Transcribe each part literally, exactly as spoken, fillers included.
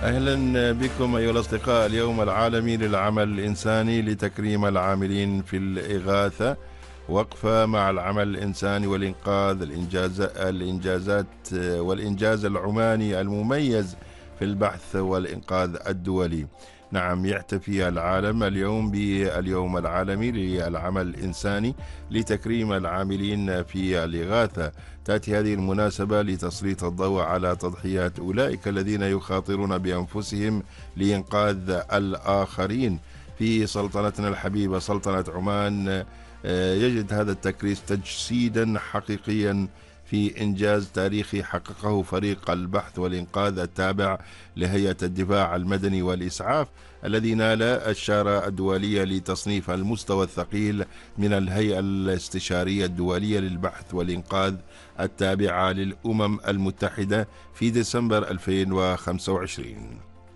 أهلا بكم أيها الأصدقاء. اليوم العالمي للعمل الإنساني لتكريم العاملين في الإغاثة، وقفة مع العمل الإنساني والإنقاذ، الإنجاز الإنجازات والإنجاز العماني المميز في البحث والإنقاذ الدولي. نعم، يحتفي العالم اليوم باليوم العالمي للعمل الإنساني لتكريم العاملين في الإغاثة. تأتي هذه المناسبة لتسليط الضوء على تضحيات أولئك الذين يخاطرون بأنفسهم لإنقاذ الآخرين. في سلطنتنا الحبيبة سلطنة عمان يجد هذا التكريس تجسيدا حقيقيا في إنجاز تاريخي حققه فريق البحث والإنقاذ التابع لهيئة الدفاع المدني والإسعاف، الذي نال الشارة الدولية لتصنيف المستوى الثقيل من الهيئة الاستشارية الدولية للبحث والإنقاذ التابعة للأمم المتحدة في ديسمبر ألفين وخمسة وعشرين.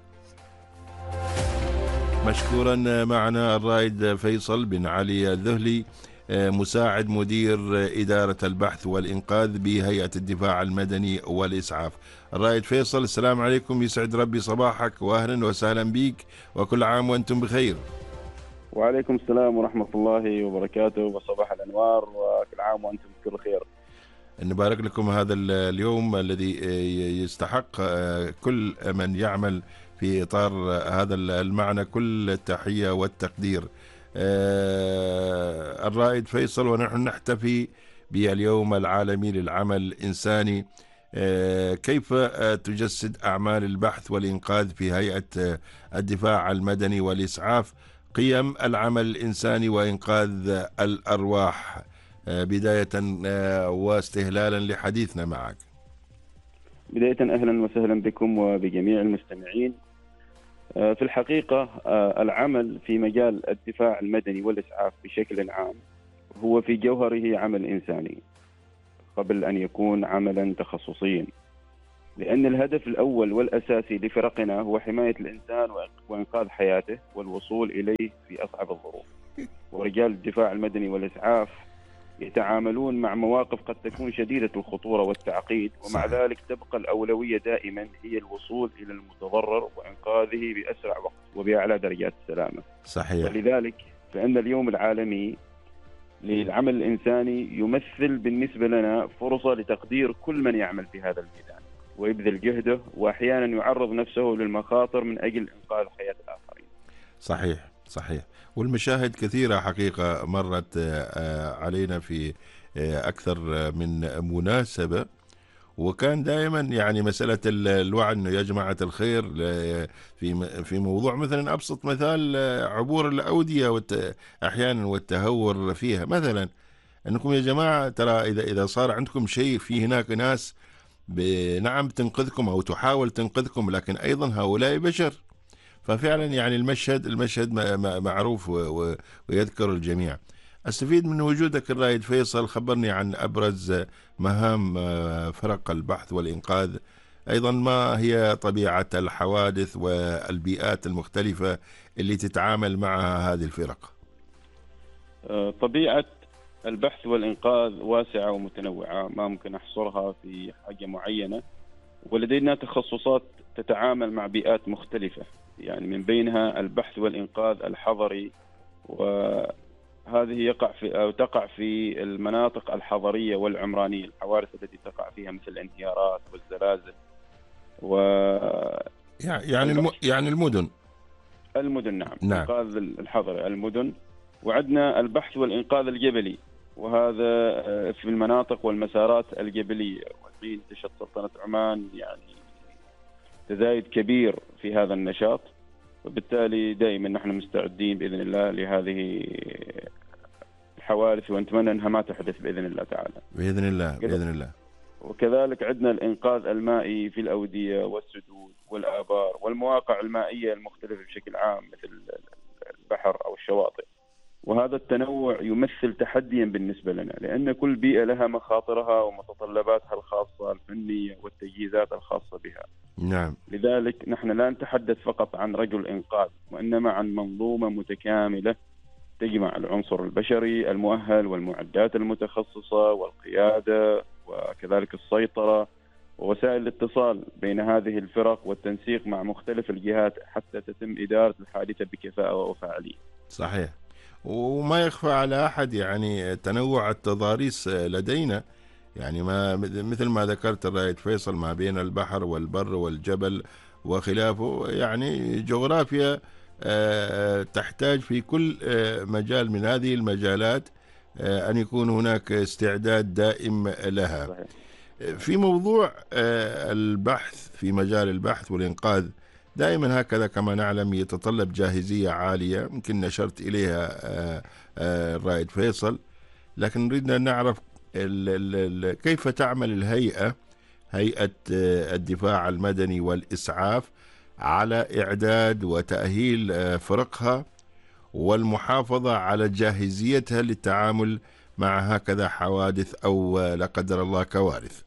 مشكورا معنا الرائد فيصل بن علي الذهلي، مساعد مدير إدارة البحث والإنقاذ بهيئة الدفاع المدني والإسعاف. الرائد فيصل، السلام عليكم، يسعد ربي صباحك وأهلا وسهلا بيك، وكل عام وأنتم بخير. وعليكم السلام ورحمة الله وبركاته، وصباح الأنوار، وكل عام وأنتم بكل خير. نبارك لكم هذا اليوم الذي يستحق كل من يعمل في إطار هذا المعنى كل التحية والتقدير. الرائد فيصل، ونحن نحتفي باليوم العالمي للعمل الإنساني، كيف تجسد أعمال البحث والإنقاذ في هيئة الدفاع المدني والإسعاف قيم العمل الإنساني وإنقاذ الأرواح؟ بداية واستهلالا لحديثنا معك. بداية أهلا وسهلا بكم وبجميع المستمعين. في الحقيقة العمل في مجال الدفاع المدني والإسعاف بشكل عام هو في جوهره عمل إنساني قبل أن يكون عملا تخصصيا، لأن الهدف الأول والأساسي لفرقنا هو حماية الإنسان وإنقاذ حياته والوصول إليه في أصعب الظروف. ورجال الدفاع المدني والإسعاف يتعاملون مع مواقف قد تكون شديدة الخطورة والتعقيد، ومع صحيح. ذلك تبقى الأولوية دائما هي الوصول إلى المتضرر وإنقاذه بأسرع وقت وبأعلى درجات السلامة. صحيح. ولذلك فإن اليوم العالمي للعمل الإنساني يمثل بالنسبة لنا فرصة لتقدير كل من يعمل في هذا الميدان ويبذل جهده، وأحيانا يعرض نفسه للمخاطر من أجل إنقاذ حياة الآخرين. صحيح صحيح. والمشاهد كثيرة حقيقة مرت علينا في أكثر من مناسبة، وكان دائما يعني مسألة الوعي أنه يا جماعة الخير في في موضوع مثلا أبسط مثال عبور الأودية أحيانا والتهور فيها، مثلا أنكم يا جماعة ترى إذا إذا صار عندكم شيء، في هناك ناس نعم تنقذكم أو تحاول تنقذكم، لكن أيضا هؤلاء بشر. ففعلا يعني المشهد المشهد معروف ويذكر الجميع. استفيد من وجودك الرائد فيصل، خبرني عن أبرز مهام فرق البحث والإنقاذ، أيضا ما هي طبيعة الحوادث والبيئات المختلفة اللي تتعامل معها هذه الفرق؟ طبيعة البحث والإنقاذ واسعة ومتنوعة، ما ممكن أحصرها في حاجة معينة، ولدينا تخصصات تتعامل مع بيئات مختلفة، يعني من بينها البحث والإنقاذ الحضري، وهذه يقع في أو تقع في المناطق الحضرية والعمرانية، الحوادث التي تقع فيها مثل الانهيارات والزلازل و يعني الم... يعني المدن المدن نعم. نعم. الإنقاذ الحضري المدن. وعندنا البحث والإنقاذ الجبلي، وهذا في المناطق والمسارات الجبلية، والحين تشهد سلطنة عمان يعني تزايد كبير في هذا النشاط، وبالتالي دائما نحن مستعدين بإذن الله لهذه الحوادث، ونتمنى أنها ما تحدث بإذن الله تعالى. بإذن الله بإذن الله. وكذلك عندنا الإنقاذ المائي في الأودية والسدود والآبار والمواقع المائية المختلفة بشكل عام مثل البحر أو الشواطئ. وهذا التنوع يمثل تحديا بالنسبة لنا، لأن كل بيئة لها مخاطرها ومتطلباتها الخاصة الفنية والتجهيزات الخاصة بها. نعم. لذلك نحن لا نتحدث فقط عن رجل إنقاذ، وإنما عن منظومة متكاملة تجمع العنصر البشري المؤهل والمعدات المتخصصة والقيادة وكذلك السيطرة ووسائل الاتصال بين هذه الفرق والتنسيق مع مختلف الجهات حتى تتم إدارة الحادثة بكفاءة وفاعلية. صحيح. وما يخفى على أحد يعني تنوع التضاريس لدينا، يعني ما مثل ما ذكرت الرائد فيصل ما بين البحر والبر والجبل وخلافه، يعني جغرافيا تحتاج في كل مجال من هذه المجالات أن يكون هناك استعداد دائم لها. صحيح. في موضوع البحث في مجال البحث والإنقاذ دائما هكذا كما نعلم يتطلب جاهزية عالية، يمكن نشرت إليها الرائد فيصل، لكن نريد أن نعرف كيف تعمل الهيئة هيئة الدفاع المدني والإسعاف على إعداد وتأهيل فرقها والمحافظة على جاهزيتها للتعامل مع هكذا حوادث أو لا قدر الله كوارث.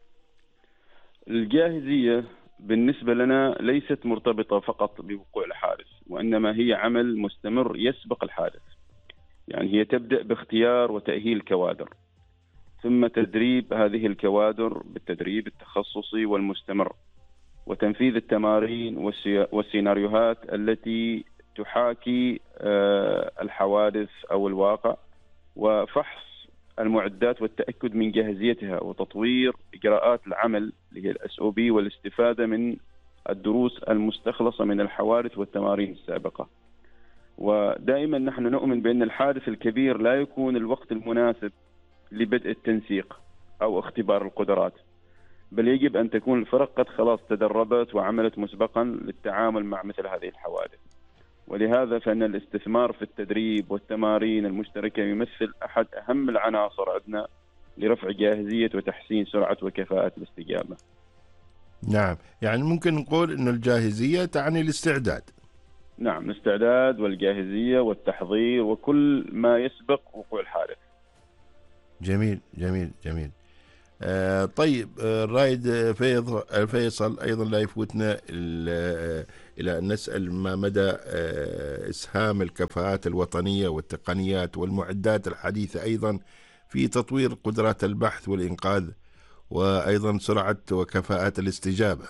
الجاهزية بالنسبة لنا ليست مرتبطة فقط بوقوع الحادث، وإنما هي عمل مستمر يسبق الحادث. يعني هي تبدأ باختيار وتأهيل كوادر، ثم تدريب هذه الكوادر بالتدريب التخصصي والمستمر، وتنفيذ التمارين والسيناريوهات التي تحاكي الحوادث أو الواقع، وفحص المعدات والتأكد من جاهزيتها، وتطوير إجراءات العمل اللي هي الأس أو بي والاستفادة من الدروس المستخلصة من الحوادث والتمارين السابقة. ودائما نحن نؤمن بأن الحادث الكبير لا يكون الوقت المناسب لبدء التنسيق أو اختبار القدرات، بل يجب أن تكون الفرق قد خلاص تدربت وعملت مسبقا للتعامل مع مثل هذه الحوادث. ولهذا فإن الاستثمار في التدريب والتمارين المشتركة يمثل أحد أهم العناصر عندنا لرفع جاهزية وتحسين سرعة وكفاءة الاستجابة. نعم، يعني ممكن نقول أن الجاهزية تعني الاستعداد. نعم، الاستعداد والجاهزية والتحضير وكل ما يسبق وقوع الحادث. جميل جميل جميل. آه طيب، الرائد آه فيصل أيضا لا يفوتنا إلى أن نسأل ما مدى آه إسهام الكفاءات الوطنية والتقنيات والمعدات الحديثة أيضا في تطوير قدرات البحث والإنقاذ وأيضا سرعة وكفاءة الاستجابة.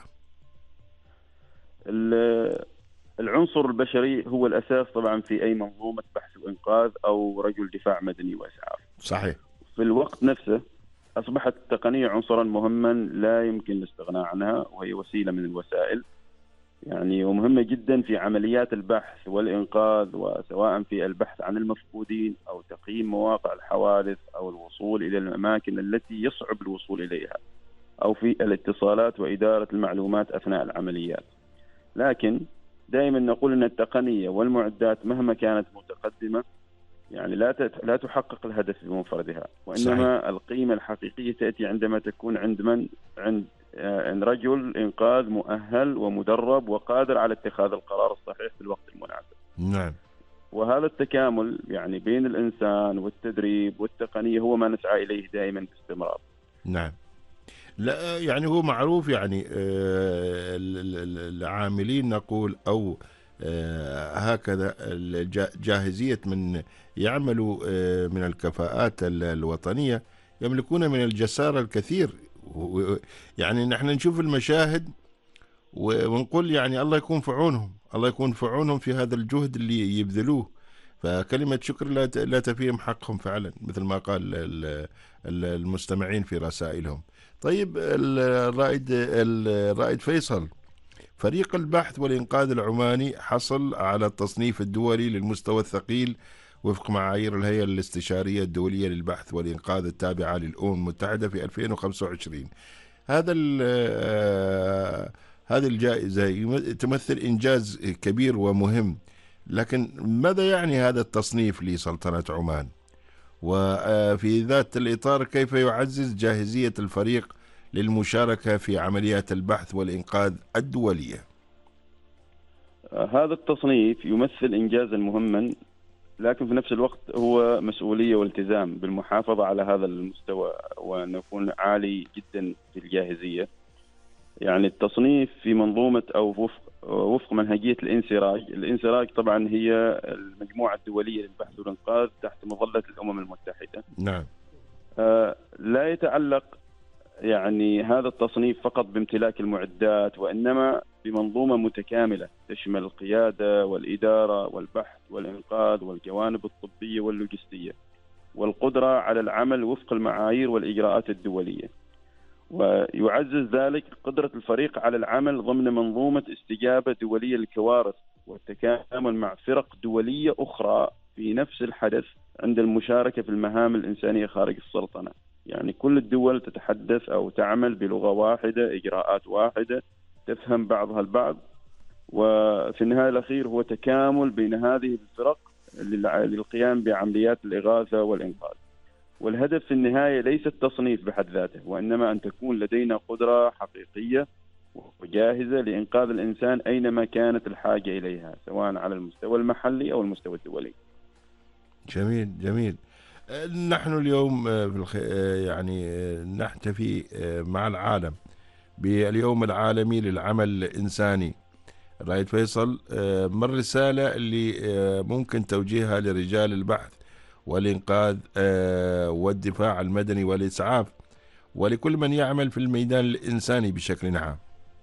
العنصر البشري هو الأساس طبعا في أي منظومة بحث وإنقاذ أو رجل دفاع مدني وإسعاف. صحيح. في الوقت نفسه أصبحت التقنية عنصرا مهما لا يمكن الاستغناء عنها، وهي وسيلة من الوسائل يعني ومهمة جدا في عمليات البحث والإنقاذ، وسواء في البحث عن المفقودين أو تقييم مواقع الحوادث أو الوصول إلى الأماكن التي يصعب الوصول إليها، أو في الاتصالات وإدارة المعلومات أثناء العمليات. لكن دائما نقول أن التقنية والمعدات مهما كانت متقدمة يعني لا لا تحقق الهدف بمفردها، وإنما صحيح. القيمة الحقيقية تأتي عندما تكون عند من عند عند رجل إنقاذ مؤهل ومدرب وقادر على اتخاذ القرار الصحيح في الوقت المناسب. نعم. وهذا التكامل يعني بين الإنسان والتدريب والتقنية هو ما نسعى إليه دائما باستمرار. نعم. لا يعني هو معروف يعني العاملين نقول أو هكذا جاهزية من يعملوا من الكفاءات الوطنية يملكون من الجسارة الكثير. يعني نحن نشوف المشاهد ونقول يعني الله يكون في عونهم، الله يكون في عونهم في هذا الجهد اللي يبذلوه، فكلمة شكر لا تفيهم حقهم فعلا مثل ما قال المستمعين في رسائلهم. طيب الرائد الرائد فيصل، فريق البحث والإنقاذ العماني حصل على التصنيف الدولي للمستوى الثقيل وفق معايير الهيئة الاستشارية الدولية للبحث والإنقاذ التابعة للأمم المتحدة في ألفين وخمسة وعشرين. هذا هذه الجائزة تمثل إنجاز كبير ومهم، لكن ماذا يعني هذا التصنيف لسلطنة عمان؟ وفي ذات الإطار كيف يعزز جاهزية الفريق للمشاركة في عمليات البحث والإنقاذ الدولية؟ هذا التصنيف يمثل إنجازا مهما، لكن في نفس الوقت هو مسؤولية والتزام بالمحافظة على هذا المستوى وأن نكون عالي جدا في الجاهزية. يعني التصنيف في منظومة أو وفق, وفق منهجية الانسراج. الانسراج طبعا هي المجموعة الدولية للبحث والإنقاذ تحت مظلة الأمم المتحدة. نعم. آه لا يتعلق يعني هذا التصنيف فقط بامتلاك المعدات، وإنما بمنظومة متكاملة تشمل القيادة والإدارة والبحث والإنقاذ والجوانب الطبية واللوجستية، والقدرة على العمل وفق المعايير والإجراءات الدولية. ويعزز ذلك قدرة الفريق على العمل ضمن منظومة استجابة دولية للكوارث، والتكامل مع فرق دولية أخرى في نفس الحدث عند المشاركة في المهام الإنسانية خارج السلطنة. يعني كل الدول تتحدث أو تعمل بلغة واحدة، إجراءات واحدة، تفهم بعضها البعض، وفي النهاية الأخير هو تكامل بين هذه الفرق للقيام بعمليات الإغاثة والإنقاذ. والهدف في النهاية ليس التصنيف بحد ذاته، وإنما أن تكون لدينا قدرة حقيقية وجاهزة لإنقاذ الإنسان أينما كانت الحاجة إليها، سواء على المستوى المحلي أو المستوى الدولي. جميل جميل. نحن اليوم في الخ... يعني نحتفي مع العالم باليوم العالمي للعمل الإنساني. رائد فيصل، ما الرسالة اللي ممكن توجيهها لرجال البحث والإنقاذ والدفاع المدني والإسعاف ولكل من يعمل في الميدان الإنساني بشكل عام؟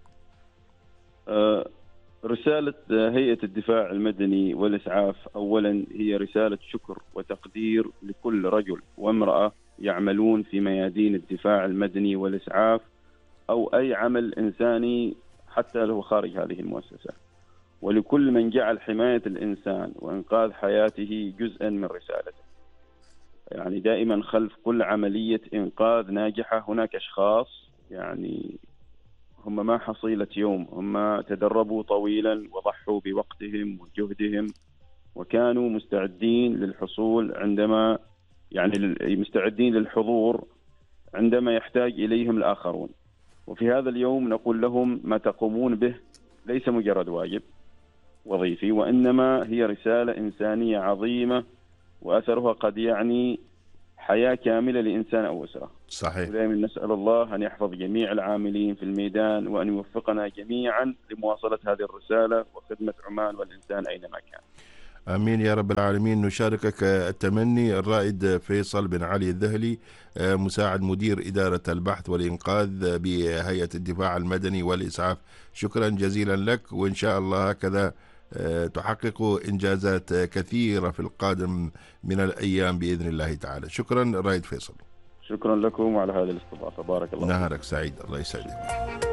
رسالة هيئة الدفاع المدني والإسعاف أولا هي رسالة شكر وتقدير لكل رجل وامرأة يعملون في ميادين الدفاع المدني والإسعاف أو أي عمل إنساني حتى لو خارج هذه المؤسسة، ولكل من جعل حماية الإنسان وإنقاذ حياته جزءا من رسالته. يعني دائما خلف كل عملية إنقاذ ناجحة هناك أشخاص يعني هم ما حصيلة يوم، هم تدربوا طويلا وضحوا بوقتهم وجهدهم وكانوا مستعدين للحصول عندما يعني مستعدين للحضور عندما يحتاج إليهم الآخرون. وفي هذا اليوم نقول لهم ما تقومون به ليس مجرد واجب وظيفي، وإنما هي رسالة إنسانية عظيمة وأثرها قد يعني حياة كاملة لإنسان أو أسرة. صحيح. ودائما نسأل الله أن يحفظ جميع العاملين في الميدان وأن يوفقنا جميعا لمواصلة هذه الرسالة وخدمة عمان والإنسان أينما كان. آمين يا رب العالمين. نشاركك التمني الرائد فيصل بن علي الذهلي، مساعد مدير إدارة البحث والإنقاذ بهيئة الدفاع المدني والإسعاف. شكرا جزيلا لك، وإن شاء الله هكذا تحقق إنجازات كثيرة في القادم من الأيام بإذن الله تعالى. شكرا رائد فيصل. شكرا لكم على هذه الاستضافة، بارك الله. نهارك سعيد، الله يسعدك.